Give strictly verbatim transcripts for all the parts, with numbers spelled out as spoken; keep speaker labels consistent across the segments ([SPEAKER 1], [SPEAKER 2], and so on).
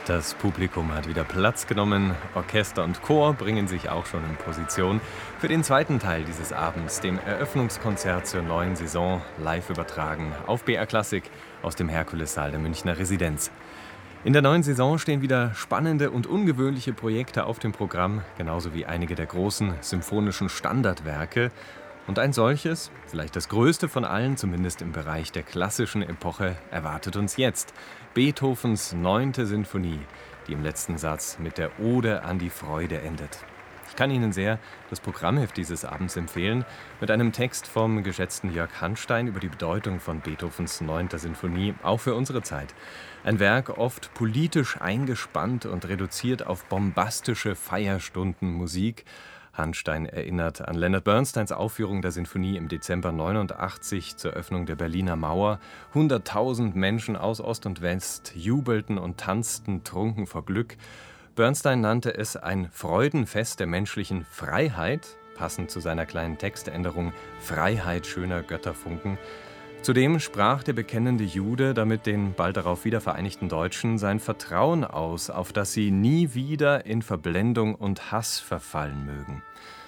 [SPEAKER 1] Das Publikum hat wieder Platz genommen, Orchester und Chor bringen sich auch schon in Position für den zweiten Teil dieses Abends, dem Eröffnungskonzert zur neuen Saison, live übertragen auf B R Klassik aus dem Herkulessaal der Münchner Residenz. In der neuen Saison stehen wieder spannende und ungewöhnliche Projekte auf dem Programm, genauso wie einige der großen symphonischen Standardwerke. Und ein solches, vielleicht das größte von allen, zumindest im Bereich der klassischen Epoche, erwartet uns jetzt. Beethovens neunte Sinfonie, die im letzten Satz mit der Ode an die Freude endet. Ich kann Ihnen sehr das Programmheft dieses Abends empfehlen, mit einem Text vom geschätzten Jörg Hanstein über die Bedeutung von Beethovens neunter Sinfonie, auch für unsere Zeit. Ein Werk oft politisch eingespannt und reduziert auf bombastische Feierstundenmusik. Hanstein erinnert an Leonard Bernsteins Aufführung der Sinfonie im Dezember neunundachtzig zur Öffnung der Berliner Mauer. Hunderttausend Menschen aus Ost und West jubelten und tanzten trunken vor Glück. Bernstein nannte es ein Freudenfest der menschlichen Freiheit, passend zu seiner kleinen Textänderung Freiheit schöner Götterfunken. Zudem sprach der bekennende Jude damit den bald darauf wiedervereinigten Deutschen sein Vertrauen aus, auf das sie nie wieder in Verblendung und Hass verfallen mögen.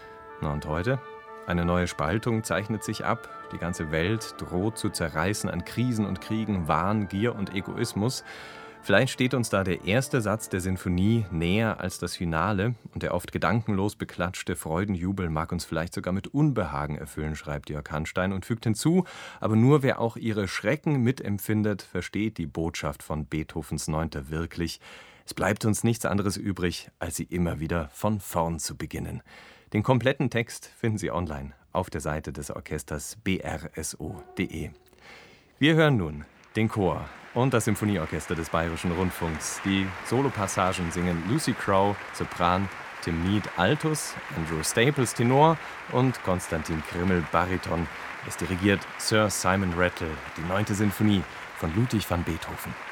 [SPEAKER 1] Na und heute? Eine neue Spaltung zeichnet sich ab. Die ganze Welt droht zu zerreißen an Krisen und Kriegen, Wahn, Gier und Egoismus. Vielleicht steht uns da der erste Satz der Sinfonie näher als das Finale und der oft gedankenlos beklatschte Freudenjubel mag uns vielleicht sogar mit Unbehagen erfüllen, schreibt Jörg Hanstein und fügt hinzu, aber nur wer auch ihre Schrecken mitempfindet, versteht die Botschaft von Beethovens Neunter wirklich. Es bleibt uns nichts anderes übrig, als sie immer wieder von vorn zu beginnen. Den kompletten Text finden Sie online auf der Seite des Orchesters b r s o punkt d e. Wir hören nun den Chor und das Symphonieorchester des Bayerischen Rundfunks. Die Solopassagen singen Lucy Crowe, Sopran, Tim Mead, Altus, Andrew Staples, Tenor und Konstantin Krimmel, Bariton. Es dirigiert Sir Simon Rattle, die neunte Sinfonie von Ludwig van Beethoven.